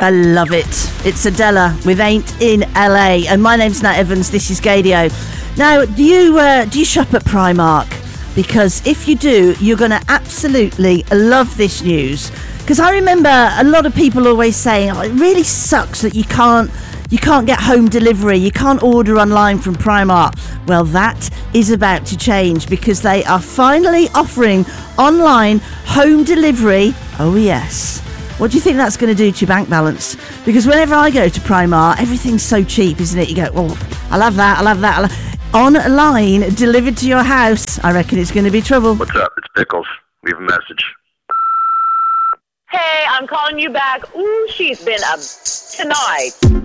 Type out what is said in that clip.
I love it. It's Adela with Ain't in LA. And my name's Nat Evans. This is Gadio. Now, do you shop at Primark? Because if you do, you're going to absolutely love this news. Because I remember a lot of people always saying, oh, it really sucks that you can't get home delivery. You can't order online from Primark. Well, that is about to change because they are finally offering online home delivery. Oh, yes. What do you think that's going to do to your bank balance? Because whenever I go to Primark, everything's so cheap, isn't it? You go, oh, I'll have that. Online, delivered to your house, I reckon it's going to be trouble. What's up? It's Pickles. Leave a message. Hey, I'm calling you back. Ooh, she's been tonight.